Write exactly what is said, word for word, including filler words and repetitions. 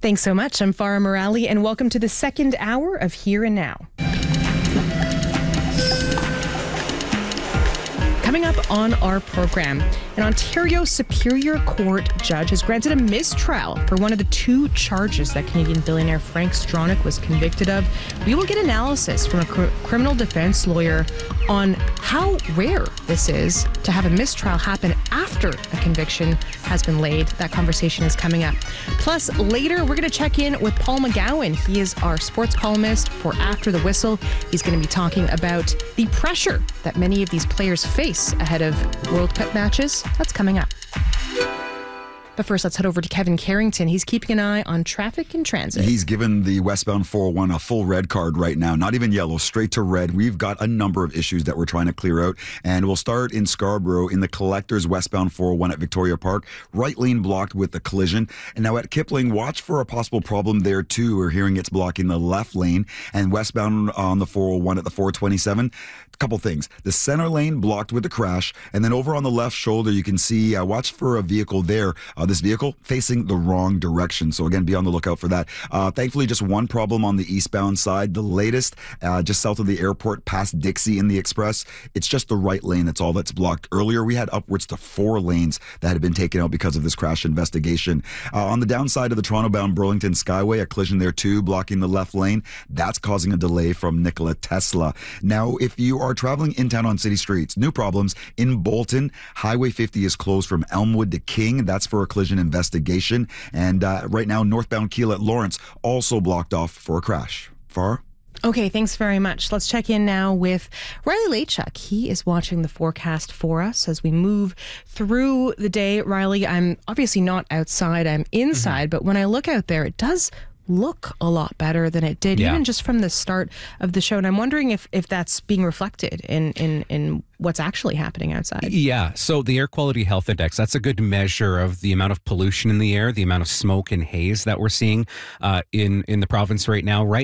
Thanks so much. I'm Farah Morali, and welcome to the second hour of Here and Now. Coming up on our program, an Ontario Superior Court judge has granted a mistrial for one of the two charges that Canadian billionaire Frank Stronach was convicted of. We will get analysis from a cr- criminal defense lawyer on how rare this is to have a mistrial happen after a conviction has been laid. That conversation is coming up. Plus, later, we're going to check in with Paul McGowan. He is our sports columnist for After the Whistle. He's going to be talking about the pressure that many of these players face ahead of World Cup matches. That's coming up. But first, let's head over to Kevin Carrington. He's keeping an eye on traffic and transit. He's given the westbound four oh one a full red card right now. Not even yellow, straight to red. We've got a number of issues that we're trying to clear out. And we'll start in Scarborough in the Collectors westbound four oh one at Victoria Park. Right lane blocked with the collision. And now at Kipling, watch for a possible problem there too. We're hearing it's blocking the left lane. And westbound on the four oh one at the four twenty-seven. A couple things. The center lane blocked with the crash. And then over on the left shoulder, you can see, uh, watch for a vehicle there. Uh, this vehicle facing the wrong direction. So again, be on the lookout for that. Uh, thankfully, just one problem on the eastbound side. The latest, uh, just south of the airport, past Dixie in the Express. It's just the right lane. That's all that's blocked. Earlier, we had upwards to four lanes that had been taken out because of this crash investigation. Uh, on the downside of the Toronto-bound Burlington Skyway, a collision there too, blocking the left lane. That's causing a delay from Nikola Tesla. Now, if you are traveling in town on city streets, new problems in Bolton. Highway fifty is closed from Elmwood to King. That's for a collision investigation. And uh, right now, northbound Kiel at Lawrence also blocked off for a crash. Far? Okay, thanks very much. Let's check in now with Riley Lachuk. He is watching the forecast for us as we move through the day. Riley, I'm obviously not outside, I'm inside, mm-hmm. but when I look out there, it does look a lot better than it did, yeah. even just from the start of the show. And I'm wondering if, if that's being reflected in, in, in what's actually happening outside. Yeah. So the Air Quality Health Index, that's a good measure of the amount of pollution in the air, the amount of smoke and haze that we're seeing uh, in, in the province right now. Right